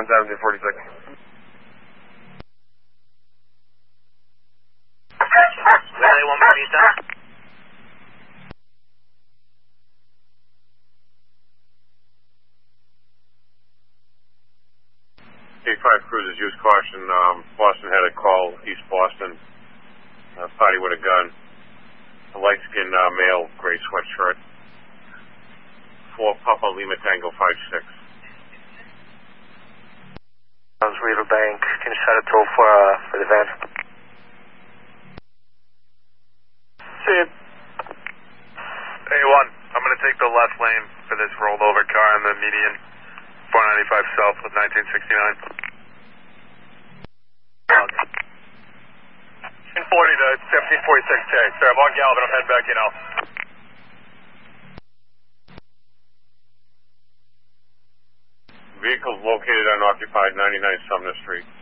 1746. Relay 1 Bermuda. 85 cruisers, use caution. Boston had a call, East Boston. Party with a gun. A light-skinned male, gray sweatshirt. 4 Papa Lima Tango 56. Riverbank, can you set a toll for the van? See it. A1, I'm going to take the left lane for this rolled over car in the median 495 south with 1969. 1040 to 1746K. Sir, I'm on Galvin, I'm heading back in now. Vehicles located unoccupied, 99 Sumner Street.